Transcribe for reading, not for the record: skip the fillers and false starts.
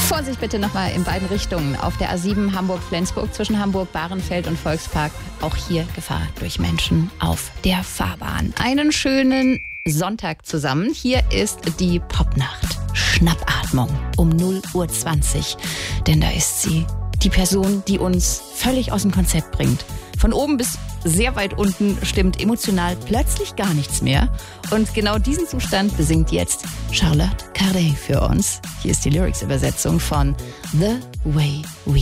Vorsicht bitte nochmal in beiden Richtungen. Auf der A7 Hamburg-Flensburg zwischen Hamburg-Bahrenfeld und Volkspark. Auch hier Gefahr durch Menschen auf der Fahrbahn. Einen schönen Sonntag zusammen. Hier ist die Popnacht. Schnappatmung um 0:20 Uhr. Denn da ist sie. Die Person, die uns völlig aus dem Konzept bringt. Von oben bis sehr weit unten stimmt emotional plötzlich gar nichts mehr. Und genau diesen Zustand besingt jetzt Charlotte Cardet für uns. Hier ist die Lyrics-Übersetzung von The Way We